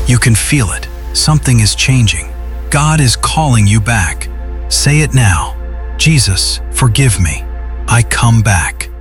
You can feel it. Something is changing. God is calling you back. Say it now. Jesus, forgive me. I come back.